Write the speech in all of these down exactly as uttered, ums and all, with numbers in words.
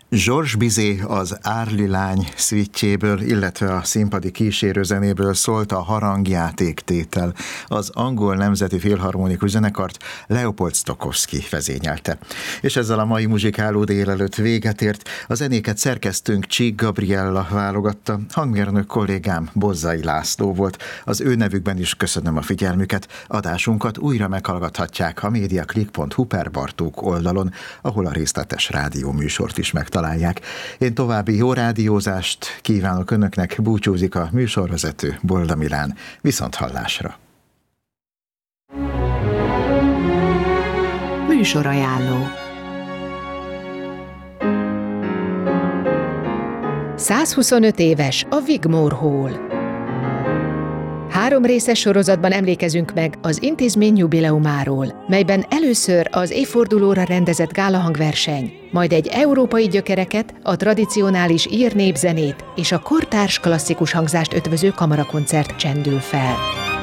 Georges Bizet az Árli lány szvitjéből, illetve a színpadi kísérőzenéből szólt a harangjátéktétel. Az Angol Nemzeti Filharmonikus Zenekart Leopold Stokowski vezényelte. És ezzel a mai muzsikáló délelőtt véget ért. A zenéket szerkesztőnk Csík Gabriella válogatta, hangmérnök kollégám Bozzai László volt. Az ő nevükben is köszönöm a figyelmüket. Adásunkat újra meghallgathatják a mediaclick pont hu per Bartók oldalon, ahol a részletes rádióműsort is megtalálják. Én további jó rádiózást kívánok önöknek, búcsúzik a műsorvezető Bolda Milán. Viszont hallásra! Műsorajánló. százhuszonöt éves a Wigmore Hall. Három részes sorozatban emlékezünk meg az intézmény jubileumáról, melyben először az évfordulóra rendezett gálahangverseny, majd egy európai gyökereket, a tradicionális ír népzenét és a kortárs klasszikus hangzást ötvöző kamarakoncert csendül fel.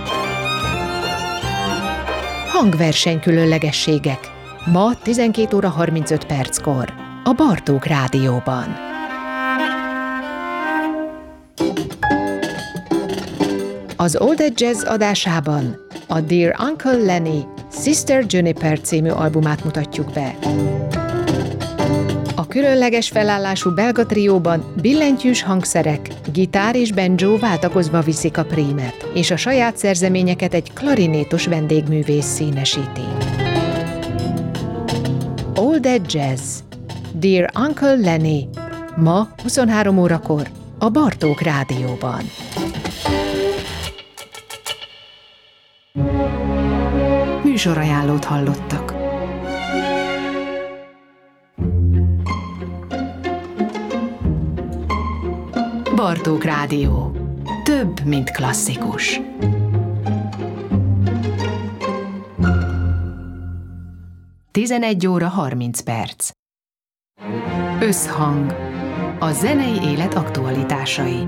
Hangverseny különlegességek. Ma tizenkét óra harmincöt perckor a Bartók Rádióban. Az Old Jazz adásában a Dear Uncle Lenny Sister Juniper című albumát mutatjuk be. A különleges felállású belga trióban billentyűs hangszerek, gitár és banjo váltakozva viszik a prímet, és a saját szerzeményeket egy klarinétos vendégművész színesíti. Old Jazz Dear Uncle Lenny ma huszonhárom órakor a Bartók Rádióban. Műsorajánlót hallottak. Bartók Rádió. Több, mint klasszikus. tizenegy óra harminc perc. Összhang. A zenei élet aktualitásai.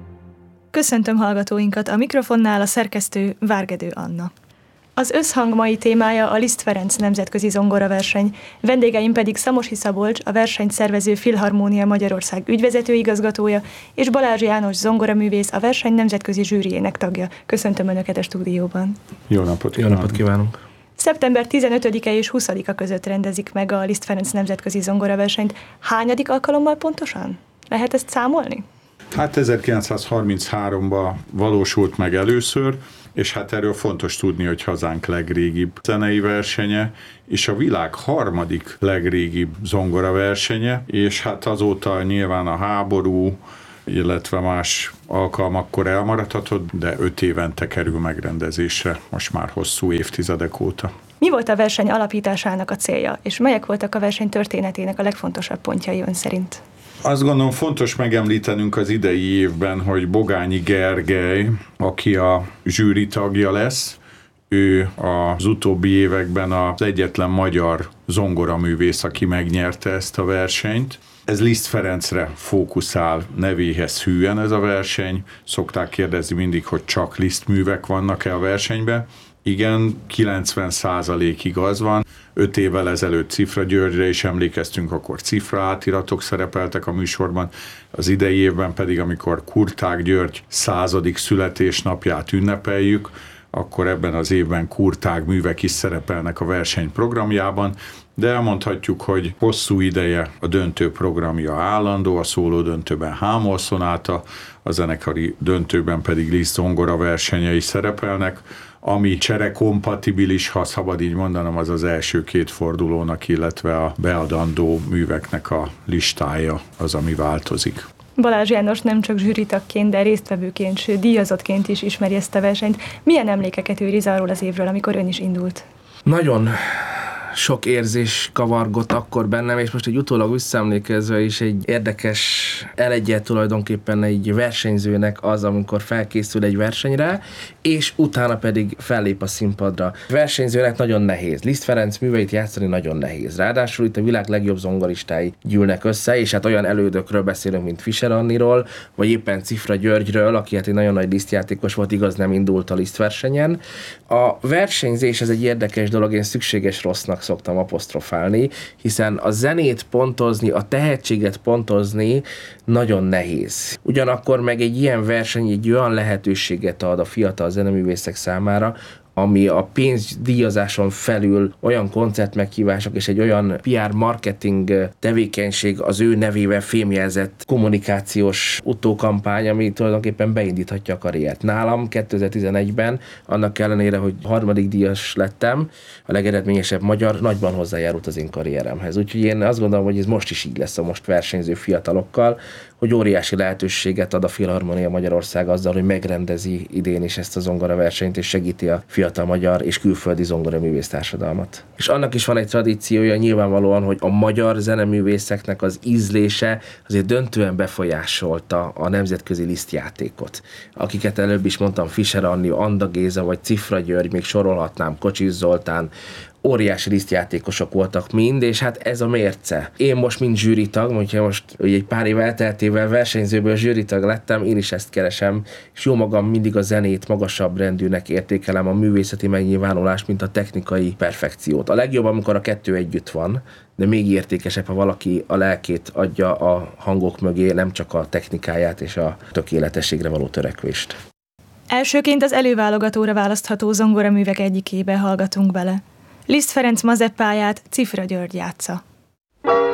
Köszöntöm hallgatóinkat, a mikrofonnál a szerkesztő Várgedő Anna. Az Összhang mai témája a Liszt Ferenc nemzetközi zongoraverseny, vendégeim pedig Szamosi Szabolcs, a versenyt szervező Filharmónia Magyarország ügyvezető igazgatója, és Balázs János zongoraművész, a verseny nemzetközi zsűriének tagja. Köszöntöm Önöket a stúdióban. Jó napot, Jó napot kívánunk! Szeptember tizenötödike és huszadika között rendezik meg a Liszt Ferenc nemzetközi zongoraversenyt. Hányadik alkalommal pontosan? Lehet ezt számolni? Hát ezerkilencszázharminchárom-ban valósult meg először, és hát erről fontos tudni, hogy hazánk legrégibb zenei versenye, és a világ harmadik legrégibb zongoraversenye, és hát azóta nyilván a háború, illetve más alkalmakkor elmaradhatott, de öt évente kerül megrendezésre, most már hosszú évtizedek óta. Mi volt a verseny alapításának a célja, és melyek voltak a verseny történetének a legfontosabb pontjai ön szerint? Azt gondolom fontos megemlítenünk az idei évben, hogy Bogányi Gergely, aki a zsűri tagja lesz, ő az utóbbi években az egyetlen magyar zongoraművész, aki megnyerte ezt a versenyt. Ez Liszt Ferencre fókuszál nevéhez hűen ez a verseny. Szokták kérdezni mindig, hogy csak Liszt művek vannak-e a versenyben. Igen, kilencven százalékig az van. Öt évvel ezelőtt Cifra Györgyre is emlékeztünk, akkor cifra átiratok szerepeltek a műsorban. Az idei évben pedig, amikor Kurtág György századik születésnapját ünnepeljük, akkor ebben az évben Kurtág művek is szerepelnek a verseny programjában, de elmondhatjuk, hogy hosszú ideje a döntő programja állandó, a szóló döntőben Hámol szonáta, a zenekari döntőben pedig Liszt zongora versenyei szerepelnek, ami cserekompatibilis, ha szabad így mondanom, az az első két fordulónak, illetve a beadandó műveknek a listája az, ami változik. Balázs János nem csak zsűritagként, de résztvevőként, sőt díjazottként is ismeri ezt a versenyt. Milyen emlékeket őriz arról az évről, amikor ön is indult? Nagyon sok érzés kavargott akkor bennem, és most egy utólag visszaemlékezve is egy érdekes elegyel tulajdonképpen egy versenyzőnek az, amikor felkészül egy versenyre, és utána pedig fellép a színpadra. Versenyzőnek nagyon nehéz. Liszt Ferenc műveit játszani nagyon nehéz. Ráadásul itt a világ legjobb zongoristái gyűlnek össze, és hát olyan elődökről beszélünk, mint Fischer Anniról, vagy éppen Cifra Györgyről, aki hát egy nagyon nagy Liszt-játékos volt, igaz nem indult a Liszt versenyen. A versenyzés ez egy érdekes dolog, én szükséges rossznak zongorásnak szoktam apostrofálni, hiszen a zenét pontozni, a tehetséget pontozni nagyon nehéz. Ugyanakkor meg egy ilyen verseny egy olyan lehetőséget ad a fiatal zeneművészek számára, ami a pénzdíjazáson felül olyan koncertmeghívások és egy olyan pé er marketing tevékenység, az ő nevével fémjelzett kommunikációs utókampány, ami tulajdonképpen beindíthatja a karriert. Nálam kétezer-tizenegyben, annak ellenére, hogy harmadik díjas lettem, a legeredményesebb magyar, nagyban hozzájárult az én karrieremhez. Úgyhogy én azt gondolom, hogy ez most is így lesz a most versenyző fiatalokkal, hogy óriási lehetőséget ad a Filharmonia Magyarország azzal, hogy megrendezi idén is ezt a zongoraversenyt, és segíti a fiatal magyar és külföldi zongoraművész társadalmat. És annak is van egy tradíciója nyilvánvalóan, hogy a magyar zeneművészeknek az ízlése azért döntően befolyásolta a nemzetközi lisztjátékot. Akiket előbb is mondtam, Fischer Anni, Anda Géza vagy Cifra György, még sorolhatnám, Kocsis Zoltán, óriási lisztjátékosok voltak mind, és hát ez a mérce. Én most, mint zsűritag, hogyha most ugye egy pár év elteltével versenyzőből zsűritag lettem, én is ezt keresem, és jó magam mindig a zenét magasabb rendűnek értékelem, a művészeti megnyilvánulást, mint a technikai perfekciót. A legjobb, amikor a kettő együtt van, de még értékesebb, ha valaki a lelkét adja a hangok mögé, nem csak a technikáját és a tökéletességre való törekvést. Elsőként az előválogatóra választható zongoraművek egyikébe hallgatunk bele. Liszt Ferenc Mazeppáját Cifra György játsza.